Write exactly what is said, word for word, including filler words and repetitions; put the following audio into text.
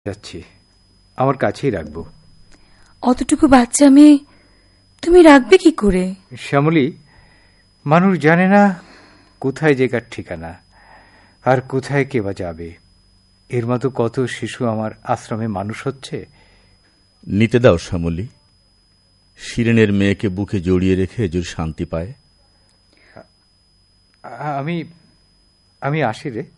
যাচ্ছি, আমার কাছেই রাখবো। অতটুকু বাচ্চা মেয়ে তুমি রাখবে কি করে? শ্যামলী, মানুষ জানে না কোথায় যে কার ঠিকানা, আর কোথায় কে বা যাবে। এর মতো কত শিশু আমার আশ্রমে মানুষ হচ্ছে। নিতে দাও শ্যামলী, শিরিনের মেয়েকে বুকে জড়িয়ে রেখে যদি শান্তি পায়। আমি আমি আসি রে।